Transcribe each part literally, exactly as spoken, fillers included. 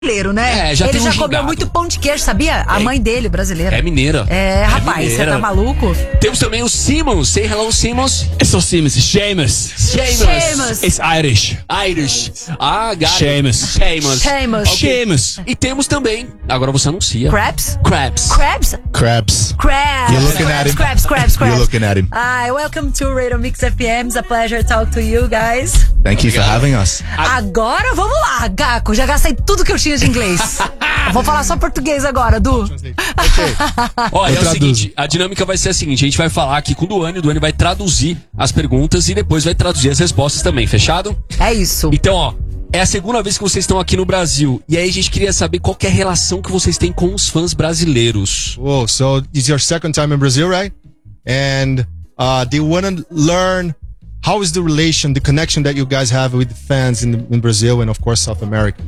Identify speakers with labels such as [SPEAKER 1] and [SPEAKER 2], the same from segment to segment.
[SPEAKER 1] brasileiro, né?
[SPEAKER 2] É, já
[SPEAKER 1] Ele
[SPEAKER 2] tem um
[SPEAKER 1] já comeu
[SPEAKER 2] gingado.
[SPEAKER 1] muito pão de queijo, sabia? A
[SPEAKER 2] É.
[SPEAKER 1] mãe dele, brasileira.
[SPEAKER 2] É mineira.
[SPEAKER 1] É, rapaz, você
[SPEAKER 2] mineira.
[SPEAKER 1] tá maluco?
[SPEAKER 2] Temos também o Simmons. Say hello, Simmons.
[SPEAKER 3] It's not Simmons, it's Seamus.
[SPEAKER 1] Seamus.
[SPEAKER 3] It's Irish.
[SPEAKER 2] Irish. Ah, got it.
[SPEAKER 3] Seamus.
[SPEAKER 2] Seamus.
[SPEAKER 1] Seamus.
[SPEAKER 2] Ok.
[SPEAKER 3] Seamus.
[SPEAKER 2] E temos também, agora você anuncia.
[SPEAKER 1] Crabs?
[SPEAKER 2] Crabs.
[SPEAKER 1] Crabs?
[SPEAKER 4] Crabs.
[SPEAKER 1] Crabs.
[SPEAKER 4] You're looking
[SPEAKER 1] crabs,
[SPEAKER 4] at him.
[SPEAKER 1] Crabs, crabs, crabs.
[SPEAKER 4] You're looking at him.
[SPEAKER 1] Hi, welcome to Radio Mix F M. It's a pleasure to talk to you guys.
[SPEAKER 4] Thank you for having us.
[SPEAKER 1] Agora vamos lá, Gaco. Já gastei tudo que eu tinha de inglês. Vou falar só português agora, Du.
[SPEAKER 2] Olha, é o
[SPEAKER 4] traduzo.
[SPEAKER 2] seguinte, a dinâmica vai ser a seguinte, a gente vai falar aqui com o Duane, o Duane vai traduzir as perguntas e depois vai traduzir as respostas também, fechado?
[SPEAKER 1] É isso.
[SPEAKER 2] Então, ó, é a segunda vez que vocês estão aqui no Brasil, e aí a gente queria saber qual que é a relação que vocês têm com os fãs brasileiros.
[SPEAKER 4] Whoa, so it's your second time in Brazil, right? And uh, do you want to learn how is the relation, the connection that you guys have with the fans in, in Brazil and of course South America?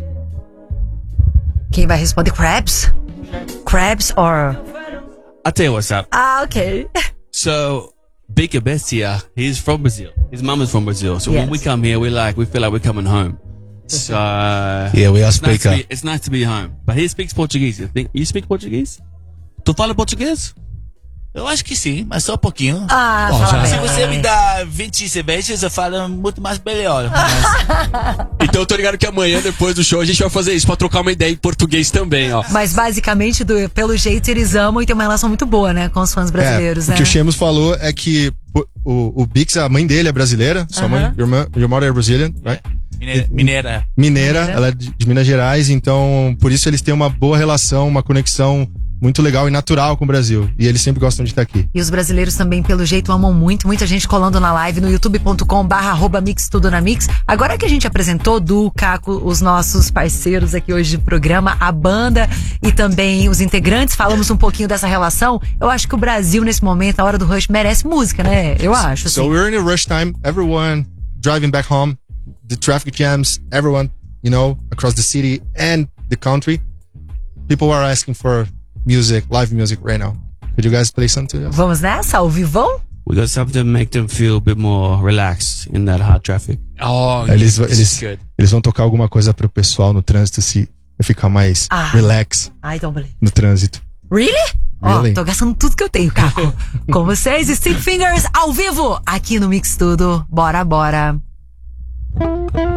[SPEAKER 1] Quem vai responder? Crabs? Crabs or...
[SPEAKER 3] I'll tell you what's up.
[SPEAKER 1] Ah, ok.
[SPEAKER 3] So, Big Bestia, he's from Brazil. His mum is from Brazil. So when
[SPEAKER 1] Yes.
[SPEAKER 3] we come here, we like, we feel like we're coming home. So,
[SPEAKER 4] Yeah, we all
[SPEAKER 3] it's nice,
[SPEAKER 4] speak
[SPEAKER 3] to
[SPEAKER 4] uh,
[SPEAKER 3] be, it's nice to be home. But he speaks Portuguese. You think you speak Portuguese? Tu fala português?
[SPEAKER 5] Eu acho que sim, mas só um pouquinho.
[SPEAKER 1] Ah,
[SPEAKER 4] Bom,
[SPEAKER 1] fala
[SPEAKER 4] já-
[SPEAKER 5] Se
[SPEAKER 1] bem.
[SPEAKER 5] você me dá vinte cervejas, eu falo muito mais melhor. Mas
[SPEAKER 2] Então eu tô ligado que amanhã, depois do show, a gente vai fazer isso pra trocar uma ideia em português também, ó.
[SPEAKER 1] Mas basicamente, do, pelo jeito, eles amam e tem uma relação muito boa, né? Com os fãs brasileiros,
[SPEAKER 4] é,
[SPEAKER 1] né?
[SPEAKER 4] O que o Chemos falou é que o, o, o Bix, a mãe dele é brasileira. Sua mãe,
[SPEAKER 1] Aham.
[SPEAKER 4] your, mo- your mother is Brazilian, right?
[SPEAKER 5] mineira. mineira.
[SPEAKER 4] Mineira,
[SPEAKER 1] Mineira.
[SPEAKER 4] ela é de, de Minas Gerais, então por isso eles têm uma boa relação, uma conexão muito legal e natural com o Brasil. E eles sempre gostam de estar aqui.
[SPEAKER 1] E os brasileiros também, pelo jeito, amam muito. Muita gente colando na live no youtube ponto com barra arroba mix tudo na mix. Agora que a gente apresentou, Du, Caco, os nossos parceiros aqui hoje do programa, a banda e também os integrantes, falamos um pouquinho dessa relação. Eu acho que o Brasil, nesse momento, a hora do rush, merece música, né? Eu acho,
[SPEAKER 4] So
[SPEAKER 1] assim.
[SPEAKER 4] we're in a rush time. Everyone driving back home, the traffic jams, everyone, you know, across the city and the country. People are asking for music, live music right now. Could you guys play something to us?
[SPEAKER 1] Vamos nessa? Ao vivão?
[SPEAKER 3] We got something to make them feel a bit more relaxed in that hot traffic.
[SPEAKER 2] Oh,
[SPEAKER 4] Eles,
[SPEAKER 2] this is
[SPEAKER 4] eles,
[SPEAKER 2] good.
[SPEAKER 4] eles vão tocar alguma coisa pro pessoal no trânsito se ficar mais
[SPEAKER 1] Ah.
[SPEAKER 4] relax
[SPEAKER 1] I don't believe.
[SPEAKER 4] no trânsito.
[SPEAKER 1] Really? Ó,
[SPEAKER 4] Really?
[SPEAKER 1] tô gastando tudo que eu tenho, Caco. Com vocês, Stick Fingers ao vivo, aqui no Mix Tudo. Bora, bora.